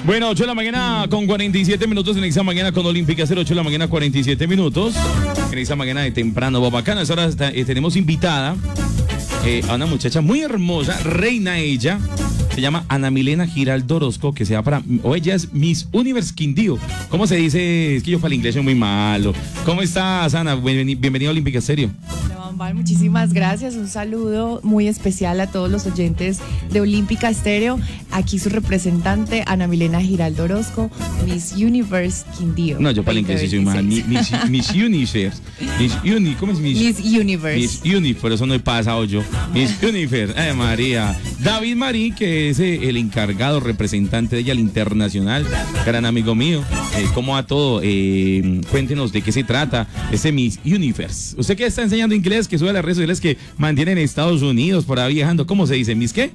Bueno, 8 de la mañana con 47 minutos en esta mañana con Olímpica 08 de la mañana 47 minutos. En esta mañana de temprano, bacana. Ahora tenemos invitada a una muchacha muy hermosa, reina ella. Se llama Ana Milena Giraldo Orozco, que se llama o ella es Miss Universe Quindío. ¿Cómo se dice? Es que yo para el inglés soy muy malo. ¿Cómo estás, Ana? Bienvenida a Olímpica Estéreo. Muchísimas gracias, un saludo muy especial a todos los oyentes de Olímpica Estéreo. Aquí su representante, Ana Milena Giraldo Orozco, Miss Universe Quindío. No, yo para el inglés sí soy mal. Miss Universe. ¿Cómo es Miss Universe? Miss Universe, por eso no he pasado yo. Miss Universe, ay María. David Marín, que es el encargado representante de ella al internacional, gran amigo mío. ¿Cómo va todo? Cuéntenos de qué se trata ese Miss Universe. ¿Usted qué está enseñando inglés? Que sube a las redes sociales que mantienen en Estados Unidos por ahí viajando. ¿Cómo se dice? ¿Miss qué?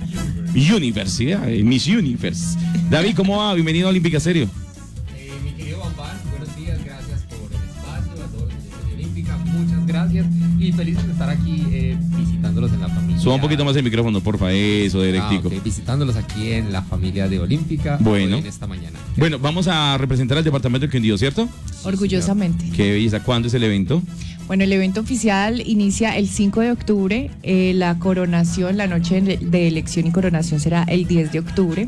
Universe, Miss Universe. David, ¿cómo va? Bienvenido a Olímpica Estéreo. Mi querido Bambán, buenos días, gracias por el espacio, a todos los oyentes de Olímpica, muchas gracias y felices de estar aquí visitándolos en la familia. Suba un poquito más el micrófono, porfa, eso, directico. Okay. Visitándolos aquí en la familia de Olímpica, bueno, en esta mañana. Bueno, vamos a representar al departamento de Quindío, ¿cierto? Orgullosamente. Qué belleza. ¿Cuándo es el evento? Bueno, el evento oficial inicia el 5 de octubre, la coronación, la noche de elección y coronación será el 10 de octubre,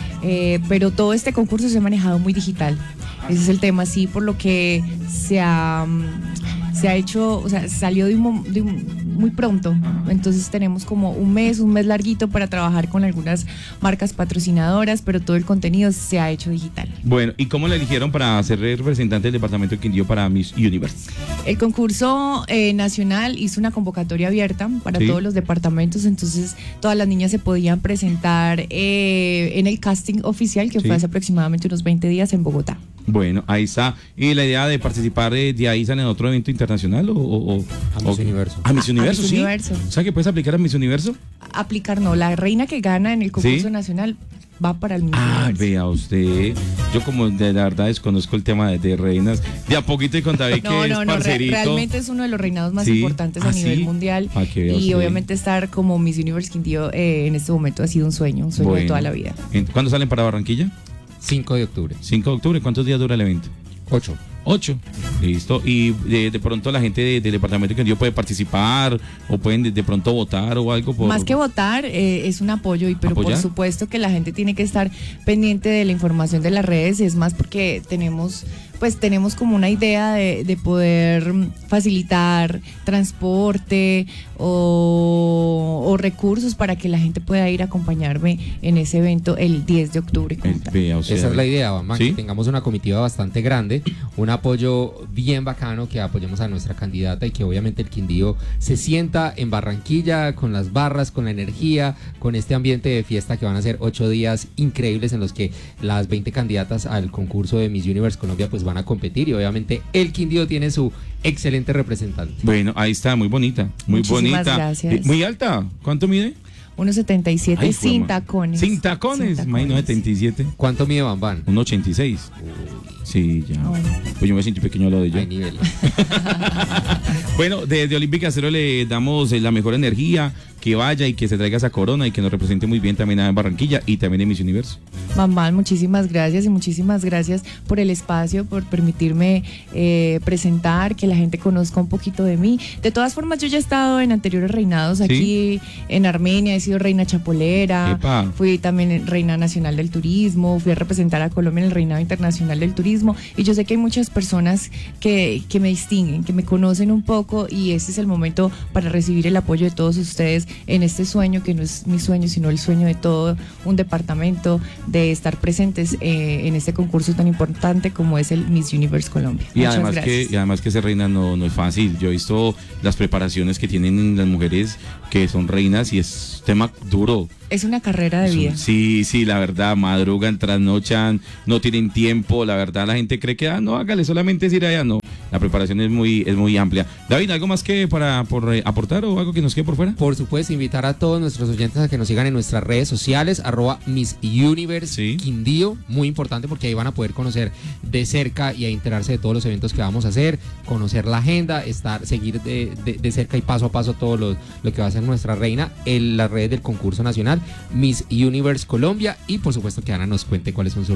pero todo este concurso se ha manejado muy digital. Ese es el tema, sí, por lo que se ha hecho, o sea, salió muy pronto, entonces tenemos como un mes larguito para trabajar con algunas marcas patrocinadoras, pero todo el contenido se ha hecho digital. Bueno, ¿y cómo la eligieron para ser representante del departamento de Quindío para Miss Universe? El concurso nacional hizo una convocatoria abierta para todos los departamentos, entonces todas las niñas se podían presentar en el casting oficial que fue hace aproximadamente unos 20 días en Bogotá. Bueno, ahí está. ¿Y la idea de participar de ahí en otro evento internacional o a Miss Universo? ¿A Miss Universo, sí? Universo. O sea, que puedes aplicar a Miss Universo. Aplicar no, la reina que gana en el concurso nacional va para el Miss Universo. Vea usted. Yo como de la verdad desconozco el tema de reinas. De a poquito y con David que es parcerito. Realmente es uno de los reinados más importantes a nivel mundial. Y obviamente estar como Miss Universe Quindío en este momento ha sido un sueño de toda la vida. ¿Cuándo salen para Barranquilla? 5 de octubre. 5 de octubre, ¿cuántos días dura el evento? 8. 8, listo. Y de pronto la gente del departamento de Quindío puede participar o pueden de pronto votar o algo. Más que votar, es un apoyo, pero ¿apoyar? Por supuesto que la gente tiene que estar pendiente de la información de las redes, es más porque tenemos como una idea de poder facilitar transporte o recursos para que la gente pueda ir a acompañarme en ese evento el 10 de octubre. Esa es la idea, mamá, que tengamos una comitiva bastante grande, un apoyo bien bacano, que apoyemos a nuestra candidata y que obviamente el Quindío se sienta en Barranquilla con las barras, con la energía, con este ambiente de fiesta que van a ser 8 días increíbles en los que las 20 candidatas al concurso de Miss Universe Colombia pues van a competir y obviamente el Quindío tiene su excelente representante. Bueno, ahí está, muy bonita, muy Muchísimas bonita. Gracias. Muy alta. ¿Cuánto mide? 1.77 sin tacones. Sin tacones, imagino 77. ¿Cuánto mide Bambán? 1.86. Sí, ya. Pues yo me siento pequeño a lo de yo. Hay nivel. Bueno, desde Olímpica Estéreo le damos la mejor energía, que vaya y que se traiga esa corona y que nos represente muy bien también en Barranquilla y también en Miss Universo. Bambán, muchísimas gracias y muchísimas gracias por el espacio, por permitirme presentar, que la gente conozca un poquito de mí. De todas formas, yo ya he estado en anteriores reinados aquí en Armenia, he sido reina chapolera, fui también reina nacional del turismo, fui a representar a Colombia en el reinado internacional del turismo y yo sé que hay muchas personas que me distinguen, que me conocen un poco y este es el momento para recibir el apoyo de todos ustedes en este sueño, que no es mi sueño, sino el sueño de todo un departamento, de estar presentes en este concurso tan importante como es el Miss Universe Colombia. Y además que ser reina no es fácil. Yo he visto las preparaciones que tienen las mujeres que son reinas y es tema duro. Es una carrera de vida. Sí, la verdad, madrugan, trasnochan, no tienen tiempo, la verdad la gente cree que no, hágale, solamente es ir allá, no. La preparación es muy amplia. David, ¿algo más que por aportar o algo que nos quede por fuera? Por supuesto, invitar a todos nuestros oyentes a que nos sigan en nuestras redes sociales, @Miss Universe Quindío, muy importante porque ahí van a poder conocer de cerca y a enterarse de todos los eventos que vamos a hacer, conocer la agenda, seguir de cerca y paso a paso todo lo que va a hacer nuestra reina en las redes del concurso nacional Miss Universe Colombia y por supuesto que Ana nos cuente cuáles son sus